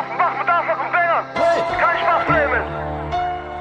Mach mit Anschlag und Bängern. Kein Spaß nehmen.